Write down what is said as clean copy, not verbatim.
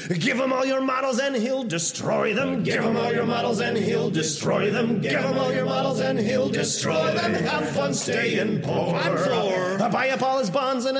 Give him all your models and he'll destroy them. Give him all your models and he'll destroy them. Give him all your models and he'll destroy them. Have fun staying poor. Buy up all his bonds and